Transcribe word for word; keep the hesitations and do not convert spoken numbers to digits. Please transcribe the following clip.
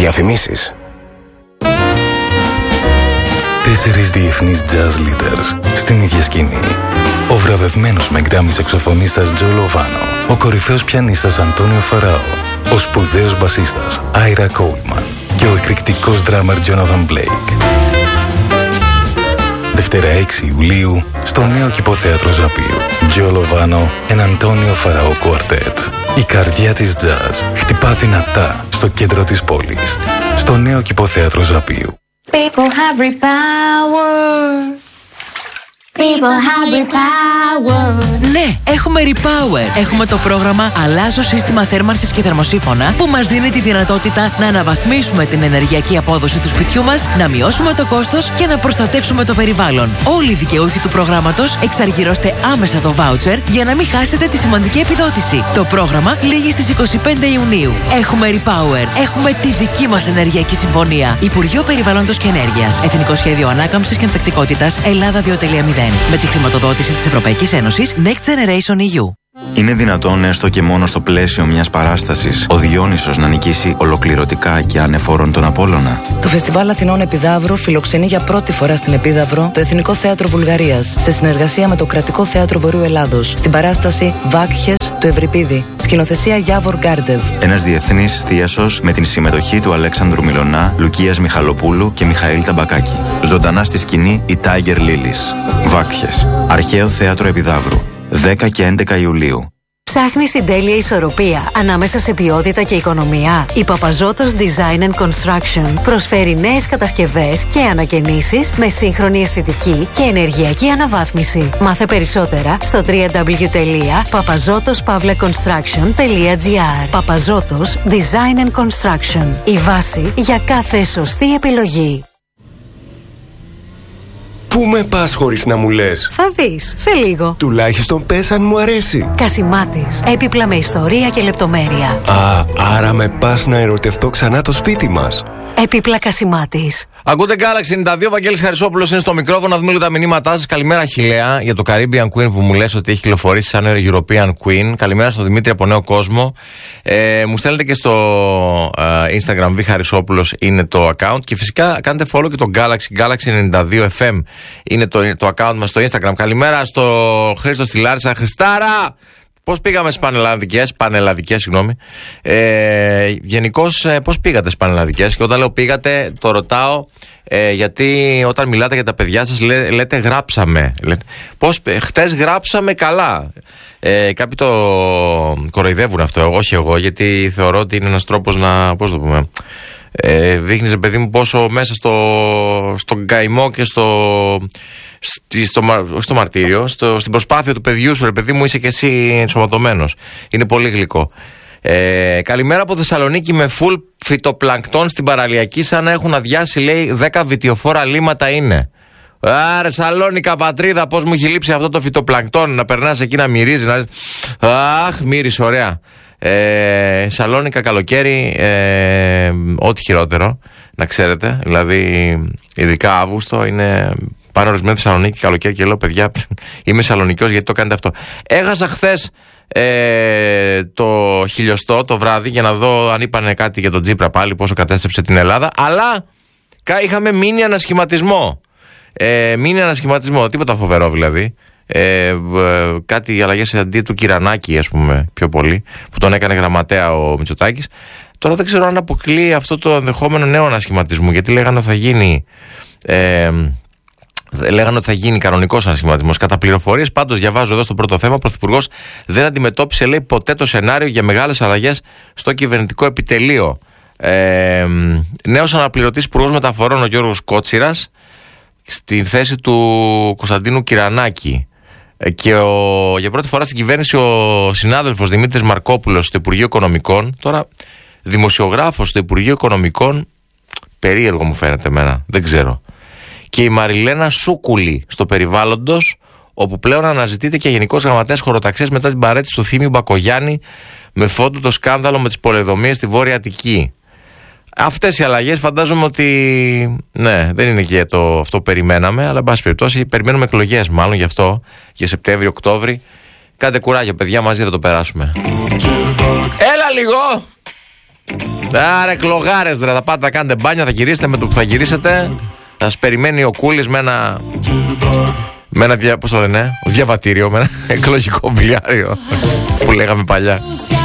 Διαφημίσεις. Τέσσερις διεθνείς jazz leaders στην ίδια σκηνή. Ο βραβευμένος με γκράμι σαξοφωνίστας Τζο Λοβάνο, ο κορυφαίος πιανίστας Αντώνιο Φαράο, ο σπουδαίος μπασίστας Άιρα Κόλμαν και ο εκρηκτικός ντράμερ Τζόναθαν Μπλέικ. Δευτέρα έξι Ιουλίου στο νέο κηποθέατρο Ζαπίου. Τζο Λοβάνο and Αντώνιο Φαράο Κουαρτέτ. Η καρδιά της jazz χτυπά δυνατά στο κέντρο της πόλης. Στο νέο κηποθέατρο Ζαπίου. People have repower. People have repower. Ναι, έχουμε Repower. Έχουμε το πρόγραμμα Αλλάζω σύστημα θέρμανσης και θερμοσύφωνα που μας δίνει τη δυνατότητα να αναβαθμίσουμε την ενεργειακή απόδοση του σπιτιού μας, να μειώσουμε το κόστος και να προστατεύσουμε το περιβάλλον. Όλοι οι δικαιούχοι του προγράμματος εξαργυρώστε άμεσα το βάουτσερ για να μην χάσετε τη σημαντική επιδότηση. Το πρόγραμμα λήγει στις είκοσι πέντε Ιουνίου. Έχουμε Repower. Έχουμε τη δική μας ενεργειακή συμφωνία. Υπουργείο Περιβάλλοντος και Ενέργειας. Εθνικό Σχέδιο Ανάκαμψης και Ανθεκτικότητας Ελλάδα δύο κόμμα μηδέν. Με τη χρηματοδότηση της Ευρωπαϊκής Ένωσης Next Generation ι γιου. Είναι δυνατόν έστω και μόνο στο πλαίσιο μιας παράστασης ο Διόνυσος να νικήσει ολοκληρωτικά και ανεφόρον τον Απόλλωνα? Το Φεστιβάλ Αθηνών Επιδαύρου φιλοξενεί για πρώτη φορά στην Επίδαυρο το Εθνικό Θέατρο Βουλγαρίας σε συνεργασία με το Κρατικό Θέατρο Βορείου Ελλάδος στην παράσταση Βάκχες του Ευρυπίδη. Σκηνοθεσία Γιάβορ Γκάρντεβ. Ένας διεθνής θίασος με την συμμετοχή του Αλέξανδρου Μιλωνά, Λουκίας Μιχαλοπούλου και Μιχαήλ Ταμπακάκη. Ζωντανά στη σκηνή η Tiger Lilies. Βάκχες. Αρχαίο Θέατρο Επιδαύρου. δέκα και έντεκα Ιουλίου. Ψάχνεις την τέλεια ισορροπία ανάμεσα σε ποιότητα και οικονομία? Η Παπαζώτος Design and Construction προσφέρει νέες κατασκευές και ανακαινήσεις με σύγχρονη αισθητική και ενεργειακή αναβάθμιση. Μάθε περισσότερα στο double-u double-u double-u τελεία παπαζώτος παύλα κονστράκσιον τελεία τζι άρ. Παπαζώτος Design and Construction. Η βάση για κάθε σωστή επιλογή. Πού με πας χωρίς να μου λες? Θα δεις σε λίγο. Τουλάχιστον πες αν μου αρέσει. Κασιμάτης. Έπιπλα με ιστορία και λεπτομέρεια. Α, άρα με πας να ερωτευτώ ξανά το σπίτι μας. Έπιπλα Κασιμάτης. Ακούτε Galaxy ενενήντα δύο, Βαγγέλης Χαρισόπουλος είναι στο μικρόφωνο. Να δούμε λίγο τα μηνύματά σας. Καλημέρα, Χιλέα, για το Caribbean Queen που μου λες ότι έχει κυκλοφορήσει σαν European Queen. Καλημέρα στον Δημήτρη από Νέο Κόσμο. Ε, μου στέλνετε και στο uh, Instagram, Β Χαρισόπουλος είναι το account. Και φυσικά κάντε follow και το Galaxy, Galaxy ενενήντα δύο εφ εμ είναι το, το account μας στο Instagram. Καλημέρα στο Χρήστο στη Λάρισα. Χριστάρα! Πώς πήγαμε στις πανελλαδικές, πανελλαδικές, συγγνώμη. Ε, γενικώς, ε, πώς πήγατε στις πανελλαδικές? Και όταν λέω πήγατε, το ρωτάω ε, γιατί όταν μιλάτε για τα παιδιά σας λέ, λέτε γράψαμε. Λέτε, πώς, χτες γράψαμε καλά. Ε, κάποιοι το κοροϊδεύουν αυτό, όχι εγώ, γιατί θεωρώ ότι είναι ένας τρόπος να, πώς το πούμε, ε, δείχνεις, παιδί μου, πόσο μέσα στο, στον καημό και στο... Στο, όχι στο μαρτύριο, στο, στην προσπάθεια του παιδιού σου, ρε παιδί μου, είσαι και εσύ ενσωματωμένος. Είναι πολύ γλυκό. Ε, καλημέρα από Θεσσαλονίκη με full φυτοπλανκτόν στην παραλιακή, σαν να έχουν αδειάσει, λέει, δέκα βιτιοφόρα λίματα είναι. Άρε Σαλόνικα πατρίδα, πώς μου έχει λείψει αυτό το φυτοπλανκτόν, να περνάς εκεί να μυρίζει, να... Αχ, μύρισε ωραία. Ε, Σαλόνικα καλοκαίρι, ε, ό,τι χειρότερο, να ξέρετε, δηλαδή ειδικά Αύγουστο είναι... Πάνε ορισμένοι Θεσσαλονίκη καλοκαίρι και λέω, παιδιά, είμαι Σαλονικιός, γιατί το κάνετε αυτό? Έχασα χθες ε, το χιλιοστό το βράδυ για να δω αν είπανε κάτι για τον Τσίπρα πάλι, πόσο κατέστρεψε την Ελλάδα. Αλλά είχαμε μίνι ανασχηματισμό. Ε, μίνι ανασχηματισμό, τίποτα φοβερό δηλαδή. Ε, ε, κάτι αλλαγές αντί του Κυρανάκη, ας πούμε, πιο πολύ, που τον έκανε γραμματέα ο Μητσοτάκης. Τώρα δεν ξέρω αν αποκλείει αυτό το ενδεχόμενο νέο ανασχηματισμό, γιατί λέγανε ότι θα γίνει. Ε, Λέγανε ότι θα γίνει κανονικός ανασχηματισμός. Κατά πληροφορίες, πάντως, διαβάζω εδώ στο πρώτο θέμα, ο Πρωθυπουργός δεν αντιμετώπισε, λέει, ποτέ το σενάριο για μεγάλες αλλαγές στο κυβερνητικό επιτελείο. Ε, νέος αναπληρωτής Υπουργός Μεταφορών, ο Γιώργος Κότσιρας, στη θέση του Κωνσταντίνου Κυρανάκη. Και ο, για πρώτη φορά στην κυβέρνηση ο συνάδελφος Δημήτρης Μαρκόπουλος στο Υπουργείο Οικονομικών. Τώρα, δημοσιογράφος στο Υπουργείο Οικονομικών, περίεργο μου φαίνεται εμένα, δεν ξέρω. Και η Μαριλένα Σούκουλη στο Περιβάλλοντος, όπου πλέον αναζητείται και γενικός γραμματέας χωροταξίας μετά την παρέτηση του Θήμιου Μπακογιάννη με φόντο το σκάνδαλο με τις πολεοδομίες στη Βόρεια Αττική. Αυτές οι αλλαγές φαντάζομαι ότι ναι, δεν είναι και το, αυτό που περιμέναμε, αλλά εν πάση περιπτώσει περιμένουμε εκλογές μάλλον γι' αυτό, για Σεπτέμβριο-Οκτώβρη. Κάντε κουράγιο, παιδιά, μαζί θα το περάσουμε. Έλα λίγο! Άρα κλογάρες ρε, θα πάτε να κάνετε μπάνια, θα γυρίσετε με το που θα γυρίσετε. Θα σας περιμένει ο Κούλης με ένα... Με ένα, πώς το λένε, διαβατήριο, με ένα εκλογικό μπιλιάριο που λέγαμε παλιά.